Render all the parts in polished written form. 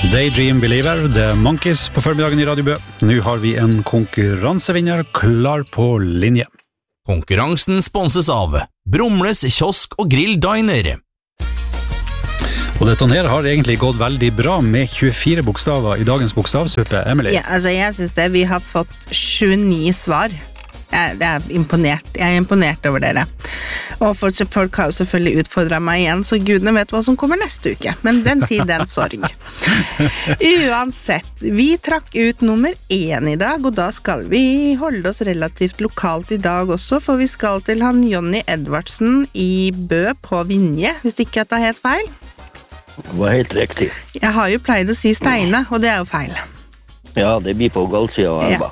Daydream Believer, The Monkeys på formiddagen I Radio Bø. Nå har vi en konkurransevinner klar på linje. Konkurransen sponses av Brumles kiosk og grill diner. Og dette her har egentlig gått veldig bra med 24 bokstaver I dagens bokstavsuppe, Emily. Ja, altså jeg synes det. Vi har fått 29 svar. Jeg er imponert. Jeg er imponert over dere. Og folk har jo selvfølgelig utfordret meg igjen, så gudene vet hva som kommer neste uke. Men den tid, den sorg. Uansett, vi trakk ut nummer 1 I dag, og da skal vi holde oss relativt lokalt I dag også, for vi skal til han Jonny Edvardsen I Bø på Vinje, hvis ikke jeg tar helt feil. Det var helt riktig. Jeg har jo pleid å si Steine, og det jo feil. Ja, det blir på galsida av elva.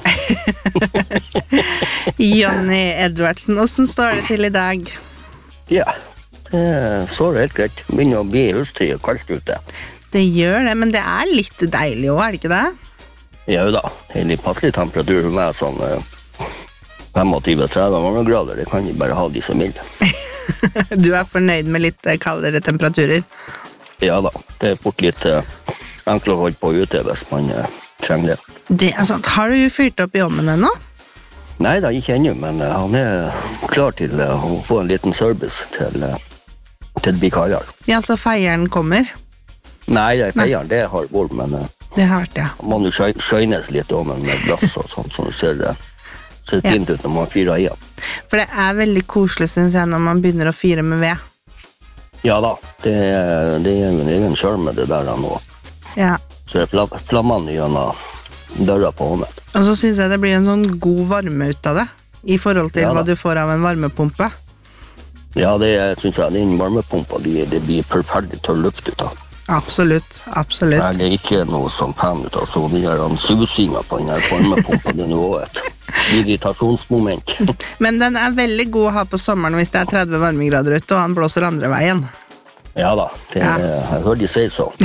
Jonny Edvardsen, hvordan står det til I dag? Ja, det står helt greit. Begynner å bli høsttid og kaldt ute. Det gjør det, men det litt deilig også, det ikke det? Ja da, det litt passelig temperatur for meg, sånn 25-30 varmegrader. Det kan de bare ha de som vil. Du fornøyd med litt kaldere temperaturer? Ja da, det fort litt enklere å holde på ute hvis man trenger det. Det sant. Har du fyrt opp I ovnen ennå? Nei da, ikke ennå, men han klar til å få en liten service til det blir kaldere. Ja, så feieren kommer? Nei, feieren, det har vært, men det har vært, ja. Man jo skjønnes litt ovnen med glass og sånt, så det ser fint ut når man fyrer igjen. For det veldig koselig, synes jeg, når man begynner å fyre med ved. Ja da, det jo en egen skjørme det der nå. Ja. Så det flammene gjennom døra på hånden. Og så synes jeg det blir en sånn god varme ut av det, I forhold til hva du får av en varmepumpe. Ja, det synes jeg, den varmepumpa, det blir perfekt tørr luft ut av. Absolutt, absolutt. Nei, det ikke noe sånn pen ut av, så de her susinger på den her varmepumpa, det nå et irritasjonsmoment. Men den veldig god å ha på sommeren hvis det 30 varmegrader ute, og han blåser andre veien. Ja da, jeg hører de si så.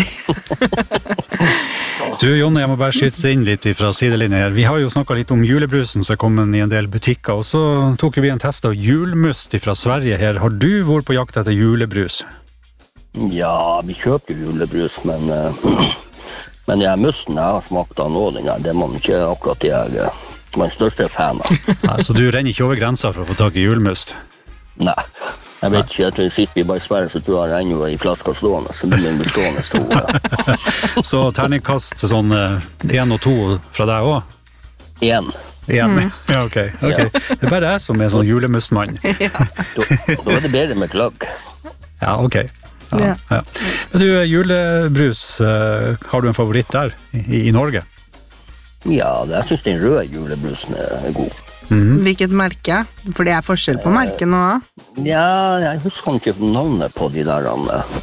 Du, Jonny, jeg må bare skyte inn litt fra sidelinjen her. Vi har jo snakket litt om julebrusen som kom I en del butikker, og så tok vi en test av julmust fra Sverige her. Har du vært på jakt etter julebrus? Ja, vi kjøper julebrus, men musten jeg har smakt av nå, det må ikke akkurat jeg den største fan av. Ja, så du renner ikke over grensa for å få tak I julmust? Nei, jeg vet ikke, jeg tror sist vi bare I Sverige, så tror jeg renner I flaska stående, så det blir bestående stor. Så terningkast sånn 1 og 2 fra deg også? 1. Ja, ok. Det bare jeg som sånn julemustmann. Da det bedre med gløgg. Ja, ok. Ja. Men du, julebrus, har du en favoritt der I Norge? Ja, jeg synes den røde julebrusen god. Hvilket merke? For det forskjell på merken nå. Ja, jeg husker ikke navnet på de der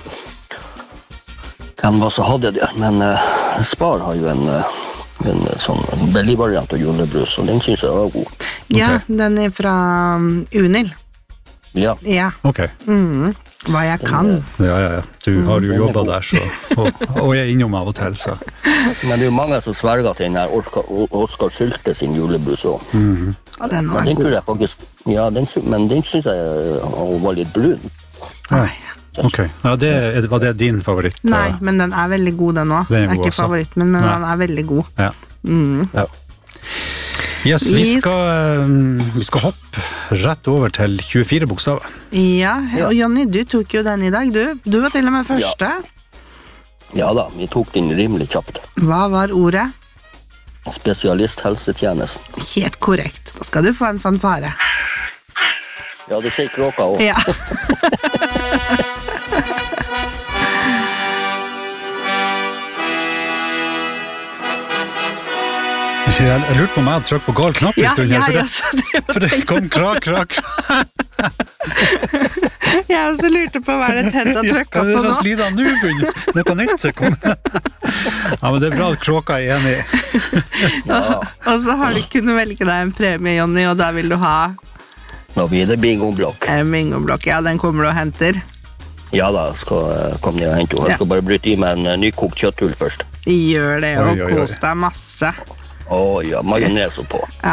hvem var så hadde det, men Spar har jo en sånn veldig variant av julebrus, og den synes jeg var god. Ja, den fra Unil. Ja. Ok. Hva jeg kan. Ja. Du har jo jobbet der, så, og jeg innom av og til, så. Men det jo mange som sverger til den her Oskar Sylte sin julebrus også. Den var god. god. Faktisk, ja, men den synes jeg var litt brun. Nei. Ok, ja, var det din favoritt? Nei, men den veldig god den også. Den god ikke favoritten min, men den veldig god. Ja. Ja. Yes, vi skal hoppe rett over til 24 bokstaver. Ja, og Jonny, du tok jo den I dag, du. Du var til og med første. Ja da, vi tok den rimelig kjapt. Hva var ordet? Spesialisthelsetjenesten. Helt korrekt. Da skal du få en fanfare. Ja, det sier kråka også. Ja. Jeg lurte på om jeg hadde trykt på gal knapp I stund her, for det kom krak. Jeg også lurte på hva det Ted har trykket på nå. Hva slags lyd av nå? Noe nytt som kom. Ja, men det bra at kråka enig. Og så har du kunnet velge deg en premie, Jonny, og da vil du ha... Nå blir det bingoblokk. Bingoblokk, ja, den kommer du og henter. Ja da, skal komme ned og hente. Jeg skal bare bryte I med en nykokt kjøtthull først. Gjør det, og kos deg masse. Ja, majones på. Ja.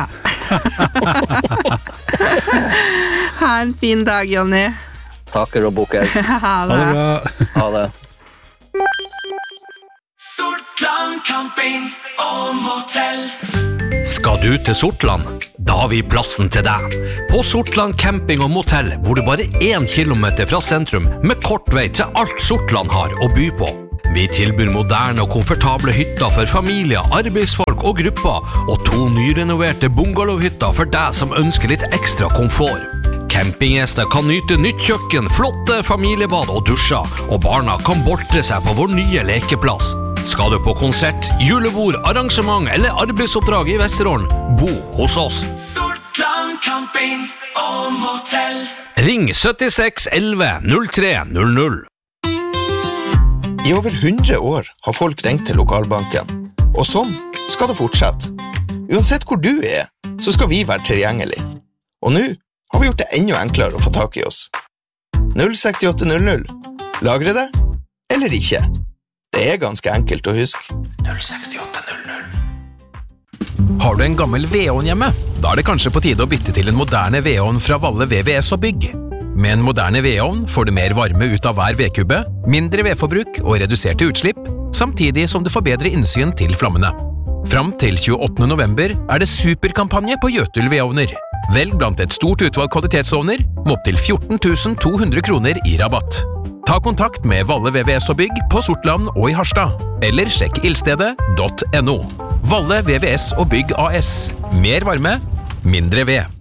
Ha en fin dag, Jonny. Takker og bukker. Ha det. Ha det bra. Ha det. camping og motell. Skal du til Sortland? Da har vi plassen til deg. På Sortland camping og motell bor du bare 1 kilometer fra sentrum med kort vei til alt Sortland har å by på. Vi tilbyr moderne og komfortable hytter for familier, arbeidsfolk og grupper, og 2 nyrenoverte bungalowhytter for deg som ønsker litt ekstra komfort. Campinggjester kan nyte nytt kjøkken, flotte familiebad og dusjer, og barna kan boltre seg på vår nye lekeplass. Skal du på konsert, julebord, arrangement eller arbeidsoppdrag i Vesterålen, bo hos oss. Sortland camping og motell. Ring 76 11 03 00. I over 100 år har folk ringt til lokalbanken, og sånn skal det fortsette. Uansett hvor du så skal vi være tilgjengelig. Og nå har vi gjort det enda enklere å få tak i oss. 06800. Lagre det, eller ikke. Det ganske enkelt å huske. 06800. Har du en gammel vedovn hjemme? Da det kanskje på tide å bytte til en moderne vedovn fra Valle VVS og Bygg. Med en moderne vedovn får du mer varme ut av hver vedkubbe, mindre vedforbruk og reduserte utslipp, samtidig som du får bedre innsyn til flammene. Fram til 28. november det superkampanje på Jøtul vedovner. Velg blant et stort utvalg kvalitetsovner med opp til 14 200 kroner i rabatt. Ta kontakt med Valle VVS og Bygg på Sortland og i Harstad, eller sjekk ildstedet.no. Valle VVS og Bygg AS. Mer varme, mindre ved.